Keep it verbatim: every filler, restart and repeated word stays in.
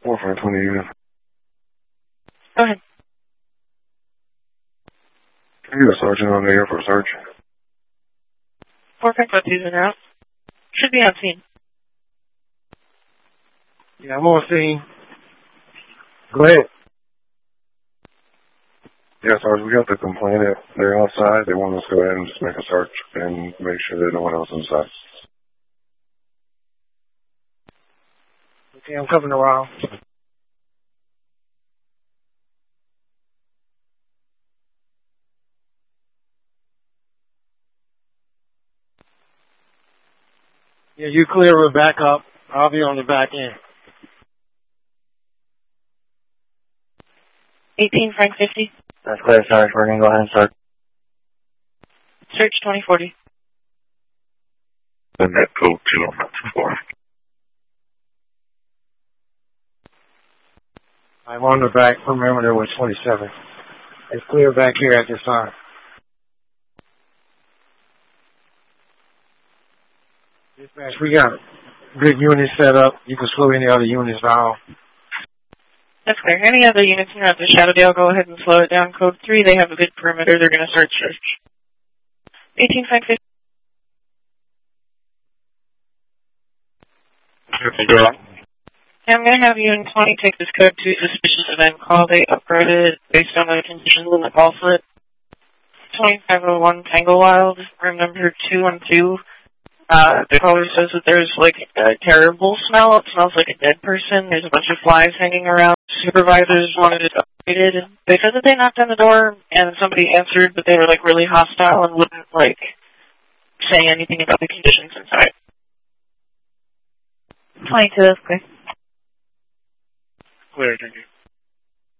four five twenty unit. Go ahead. Can you get a sergeant on the air for a search? four five twenty in out. Should be on scene. Yeah, I'm on scene. Go ahead. Yeah, Sarge, we got the complainant. They're outside. They want us to go ahead and just make a search and make sure there's no one else inside. Okay, I'm coming around. Yeah, you clear it back up. I'll be on the back end. eighteen Frank fifty. That's clear, Sarge. We're going to go ahead and start. Search twenty forty. And that code two on that four. I'm on the back perimeter with twenty-seven. It's clear back here at this time. Dispatch, we got big units set up. You can slow any other units down. That's clear. Any other units around the Shadowdale, go ahead and slow it down. Code three, they have a good perimeter. They're going to start search. eighteen Frank fifty. I'm going to have you in twenty take this code two suspicious event call. They upgraded based on the conditions in the call slip. twenty-five oh one Tanglewild, room number two one two. Uh, the caller says that there's like a terrible smell. It smells like a dead person. There's a bunch of flies hanging around. Supervisors wanted it upgraded. They said that they knocked on the door and somebody answered, but they were like really hostile and wouldn't like say anything about the conditions inside. twenty-two, that's clear. Clear, thank you.